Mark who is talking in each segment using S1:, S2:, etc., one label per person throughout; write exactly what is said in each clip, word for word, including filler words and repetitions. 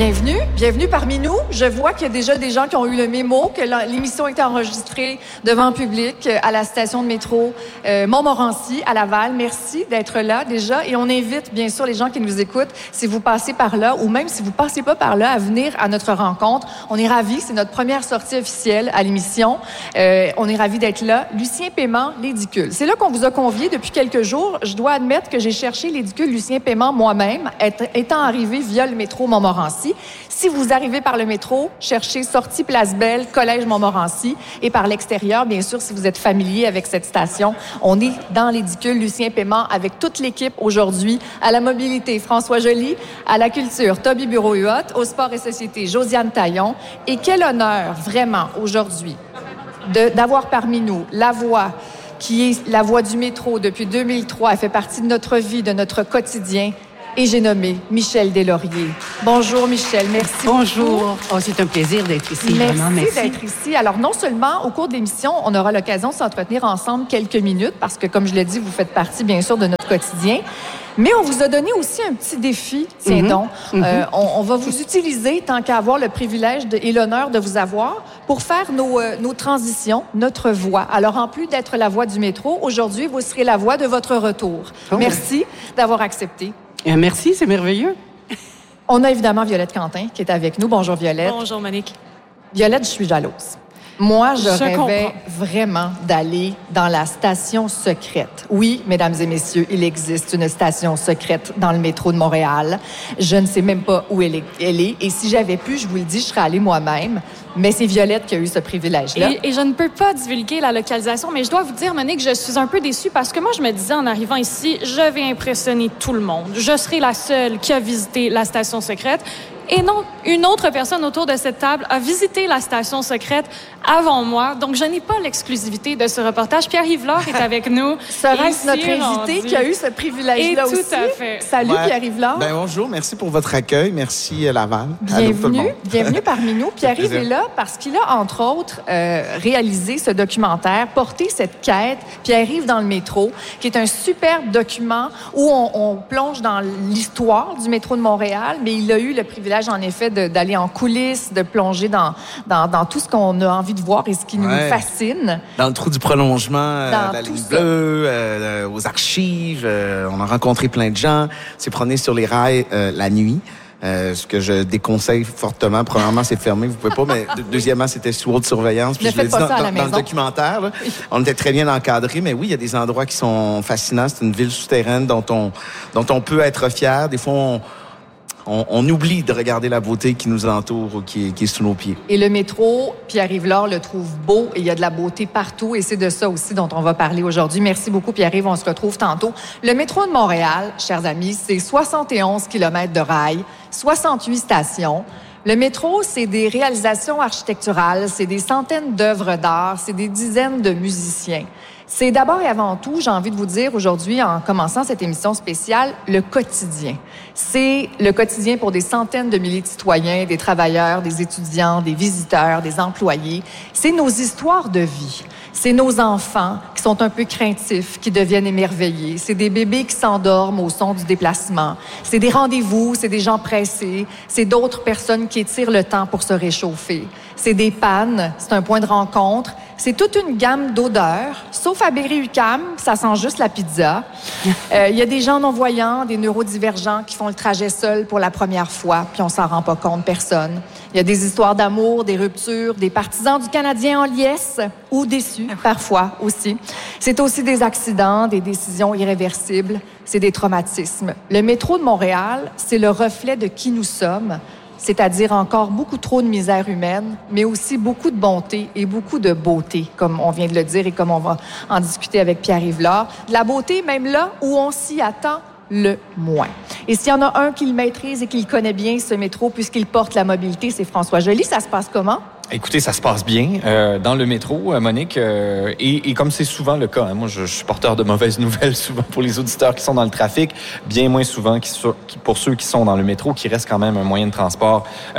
S1: Bienvenue, bienvenue parmi nous. Je vois qu'il y a déjà des gens qui ont eu le mémo, que l'émission est enregistrée devant le public à la station de métro euh, Montmorency, à Laval. Merci d'être là déjà. Et on invite, bien sûr, les gens qui nous écoutent, si vous passez par là, ou même si vous passez pas par là, à venir à notre rencontre. On est ravis. C'est notre première sortie officielle à l'émission. Euh, on est ravis d'être là. Lucien Paiement, l'édicule. C'est là qu'on vous a convié depuis quelques jours. Je dois admettre que j'ai cherché l'édicule Lucien Paiement moi-même, étant arrivé via le métro Montmorency. Si vous arrivez par le métro, cherchez Sortie Place Belle, Collège Montmorency. Et par l'extérieur, bien sûr, si vous êtes familier avec cette station, on est dans l'édicule Lucien Paiement avec toute l'équipe aujourd'hui. À la mobilité, François Joly. À la culture, Toby Bureau-Huot. Au sport et société, Josiane Taillon. Et quel honneur, vraiment, aujourd'hui, de, d'avoir parmi nous la voix qui est la voix du métro depuis deux mille trois. Elle fait partie de notre vie, de notre quotidien. Et j'ai nommé Michel Deslauriers. Bonjour Michel, merci.
S2: Bonjour. Oh, c'est un plaisir d'être ici.
S1: Merci,
S2: vraiment, merci
S1: d'être ici. Alors non seulement au cours de l'émission, on aura l'occasion de s'entretenir ensemble quelques minutes parce que comme je l'ai dit, vous faites partie bien sûr de notre quotidien. Mais on vous a donné aussi un petit défi, tiens mm-hmm. donc. Mm-hmm. Euh, on, on va vous utiliser, tant qu'à avoir le privilège de, et l'honneur de vous avoir, pour faire nos, euh, nos transitions, notre voix. Alors, en plus d'être la voix du métro, aujourd'hui, vous serez la voix de votre retour. Oh. Merci d'avoir accepté.
S2: Et merci, c'est merveilleux.
S1: On a évidemment Violette Quentin qui est avec nous. Bonjour Violette.
S3: Bonjour Monique.
S1: Violette, je suis jalouse. Moi, je, je rêvais
S3: comprends.
S1: vraiment d'aller dans la station secrète. Oui, mesdames et messieurs, il existe une station secrète dans le métro de Montréal. Je ne sais même pas où elle est. Elle est. Et si j'avais pu, je vous le dis, je serais allée moi-même. Mais c'est Violette qui a eu ce privilège-là.
S3: Et, et je ne peux pas divulguer la localisation, mais je dois vous dire, Monique, je suis un peu déçue parce que moi, je me disais en arrivant ici, je vais impressionner tout le monde. Je serai la seule qui a visité la station secrète. Et non, une autre personne autour de cette table a visité la station secrète avant moi. Donc, je n'ai pas l'exclusivité de ce reportage. Pierre-Yves Laure est avec nous.
S1: Serait-ce notre invité rendu. Qui a eu ce privilège-là
S3: et
S1: aussi?
S3: Tout à fait.
S1: Salut, ouais. Pierre-Yves Laure.
S4: Ben, bonjour, merci pour votre accueil. Merci, Laval.
S1: Bienvenue, bienvenue parmi nous. Pierre-Yves est là parce qu'il a, entre autres, euh, réalisé ce documentaire, porté cette quête, Pierre-Yves dans le métro, qui est un superbe document où on, on plonge dans l'histoire du métro de Montréal, mais il a eu le privilège en effet, de, d'aller en coulisses, de plonger dans, dans, dans tout ce qu'on a envie de voir et ce qui ouais. nous fascine.
S4: Dans le trou du prolongement, euh, la ligne bleue, euh, aux archives, euh, on a rencontré plein de gens, s'est promené sur les rails euh, la nuit. Euh, ce que je déconseille fortement. Premièrement, c'est fermé, vous pouvez pas, mais deuxièmement, c'était sous haute surveillance. Puis
S1: ne
S4: je l'ai dit dans, dans,
S1: dans
S4: le documentaire, là, on était très bien encadrés, mais oui, il y a des endroits qui sont fascinants. C'est une ville souterraine dont on, dont on peut être fier. Des fois, on On, on oublie de regarder la beauté qui nous entoure ou qui est, qui est sous nos pieds.
S1: Et le métro, Pierre-Yves Laure le trouve beau et il y a de la beauté partout et c'est de ça aussi dont on va parler aujourd'hui. Merci beaucoup Pierre-Yves, on se retrouve tantôt. Le métro de Montréal, chers amis, c'est soixante et onze kilomètres de rails, soixante-huit stations. Le métro, c'est des réalisations architecturales, c'est des centaines d'œuvres d'art, c'est des dizaines de musiciens. C'est d'abord et avant tout, j'ai envie de vous dire aujourd'hui, en commençant cette émission spéciale, le quotidien. C'est le quotidien pour des centaines de milliers de citoyens, des travailleurs, des étudiants, des visiteurs, des employés. C'est nos histoires de vie. C'est nos enfants qui sont un peu craintifs, qui deviennent émerveillés. C'est des bébés qui s'endorment au son du déplacement. C'est des rendez-vous, c'est des gens pressés. C'est d'autres personnes qui étirent le temps pour se réchauffer. C'est des pannes, c'est un point de rencontre. C'est toute une gamme d'odeurs, sauf à Berry-UQAM, ça sent juste la pizza. Il euh, y a des gens non-voyants, des neurodivergents qui font le trajet seuls pour la première fois, puis on s'en rend pas compte, personne. Il y a des histoires d'amour, des ruptures, des partisans du Canadien en liesse ou déçus, parfois aussi. C'est aussi des accidents, des décisions irréversibles, c'est des traumatismes. Le métro de Montréal, c'est le reflet de qui nous sommes, c'est-à-dire encore beaucoup trop de misère humaine, mais aussi beaucoup de bonté et beaucoup de beauté, comme on vient de le dire et comme on va en discuter avec Pierre-Yves Laure. De la beauté, même là où on s'y attend le moins. Et s'il y en a un qui le maîtrise et qui le connaît bien, ce métro, puisqu'il porte la mobilité, c'est François Joly. Ça se passe comment?
S5: Écoutez, ça se passe bien euh, dans le métro, euh, Monique, euh, et, et comme c'est souvent le cas, hein, moi je, je suis porteur de mauvaises nouvelles souvent pour les auditeurs qui sont dans le trafic, bien moins souvent qui, qui, pour ceux qui sont dans le métro, qui reste quand même un moyen de transport euh,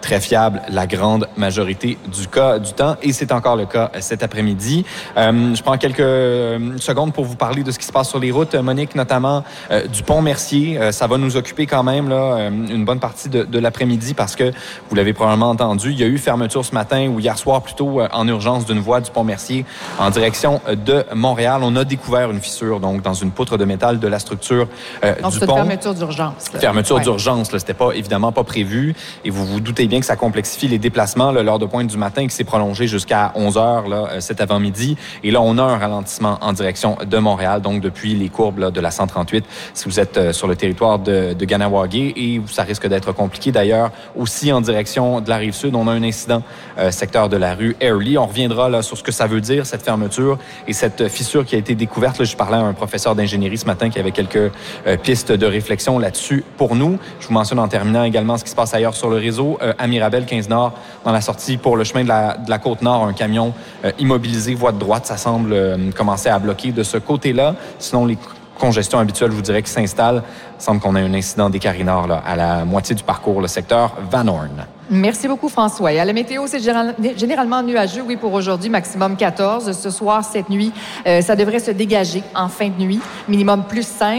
S5: très fiable la grande majorité du cas du temps. Et c'est encore le cas cet après-midi. Euh, je prends quelques secondes pour vous parler de ce qui se passe sur les routes, Monique, notamment euh, du pont Mercier. Euh, ça va nous occuper quand même là, euh, une bonne partie de, de l'après-midi parce que, vous l'avez probablement entendu, il y a eu fermeture ce matin ou hier soir plutôt euh, en urgence d'une voie du pont Mercier en direction de Montréal. On a découvert une fissure donc dans une poutre de métal de la structure euh,
S1: donc,
S5: du
S1: c'est
S5: pont.
S1: une fermeture d'urgence. Là.
S5: Fermeture
S1: ouais.
S5: d'urgence, là, c'était pas évidemment pas prévu et vous vous doutez bien que ça complexifie les déplacements. Là, l'heure de pointe du matin qui s'est prolongée jusqu'à onze heures là, cet avant-midi. Et là, on a un ralentissement en direction de Montréal, donc depuis les courbes là, de la cent trente-huit, si vous êtes euh, sur le territoire de, de Ganawagé. Et ça risque d'être compliqué d'ailleurs aussi en direction de la Rive-Sud. On a un incident euh, secteur de la rue Airlie. On reviendra là, sur ce que ça veut dire, cette fermeture et cette fissure qui a été découverte. Là, je parlais à un professeur d'ingénierie ce matin qui avait quelques euh, pistes de réflexion là-dessus pour nous. Je vous mentionne en terminant également ce qui se passe ailleurs sur le réseau. Euh, à Mirabel, quinze Nord, dans la sortie pour le chemin de la, de la Côte-Nord, un camion euh, immobilisé, voie de droite, ça semble euh, commencer à bloquer de ce côté-là. Sinon, les congestions habituelles, je vous dirais, qui s'installent. Il semble qu'on a un incident des Carinards là, à la moitié du parcours, le secteur Van Horn.
S1: Merci beaucoup, François. Et à la météo, c'est généralement nuageux, oui, pour aujourd'hui, maximum quatorze. Ce soir, cette nuit, euh, ça devrait se dégager en fin de nuit, minimum plus cinq.